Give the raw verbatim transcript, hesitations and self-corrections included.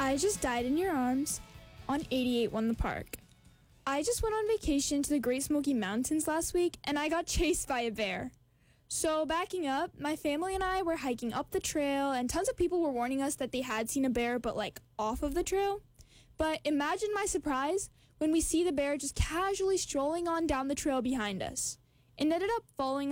I just died in your arms on eighty-eight One The Park. I just went on vacation to the Great Smoky Mountains last week, and I got chased by a bear. So backing up, my family and I were hiking up the trail, and tons of people were warning us that they had seen a bear, but like off of the trail. But imagine my surprise when we see the bear just casually strolling on down the trail behind us. It ended up following